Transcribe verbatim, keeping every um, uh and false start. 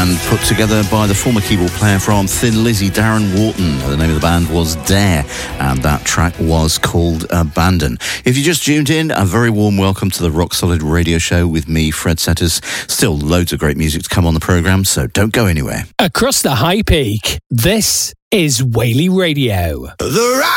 and put together by the former keyboard player from Thin Lizzy, Darren Wharton. The name of the band was Dare, and that track was called Abandon. If you just tuned in, a very warm welcome to the Rock Solid Radio Show with me, Fred Setters. Still loads of great music to come on the programme, so don't go anywhere. Across the high peak, this is Whaley Radio. The Rock